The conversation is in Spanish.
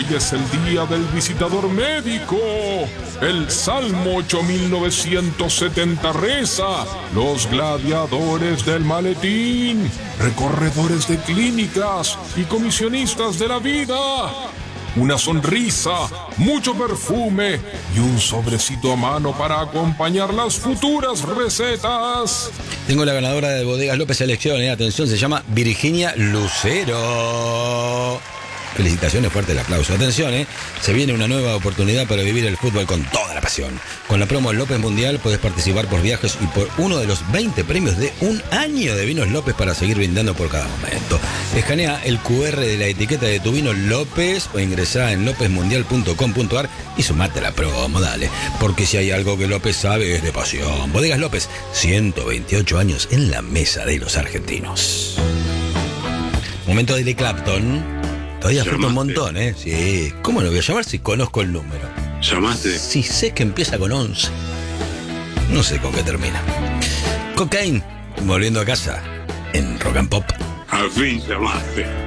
Hoy es el día del visitador médico. El Salmo 8970 reza: los gladiadores del maletín, recorredores de clínicas y comisionistas de la vida. Una sonrisa, mucho perfume y un sobrecito a mano para acompañar las futuras recetas. Tengo la ganadora de Bodegas López Selección, atención, se llama Virginia Lucero. Felicitaciones, fuerte el aplauso. Atención, se viene una nueva oportunidad para vivir el fútbol con toda la pasión. Con la promo López Mundial podés participar por viajes y por uno de los 20 premios de un año de vinos López para seguir brindando por cada momento. Escanea el QR de la etiqueta de tu vino López o ingresá en lopezmundial.com.ar y sumate a la promo, dale. Porque si hay algo que López sabe es de pasión. Bodegas López, 128 años en la mesa de los argentinos. Momento de Eric Clapton. Todavía falta un montón, Sí. ¿Cómo no voy a llamar si conozco el número? ¿Llamaste? Si sé que empieza con 11. No sé con qué termina. Cocaine, volviendo a casa en Rock and Pop. Al fin llamaste.